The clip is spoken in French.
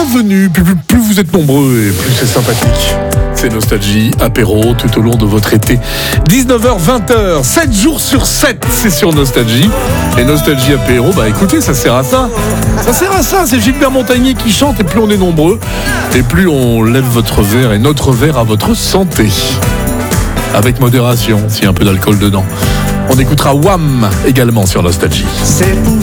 bienvenue. Plus vous êtes nombreux et plus c'est sympathique. C'est Nostalgie, apéro tout au long de votre été. 19h, 20h, 7 jours sur 7, c'est sur Nostalgie. Et Nostalgie apéro, bah écoutez, ça sert à ça. Ça sert à ça, c'est Gilbert Montagnier qui chante et plus on est nombreux, et plus on lève votre verre et notre verre à votre santé. Avec modération, s'il y a un peu d'alcool dedans. On écoutera Wham également sur Nostalgie. C'est pour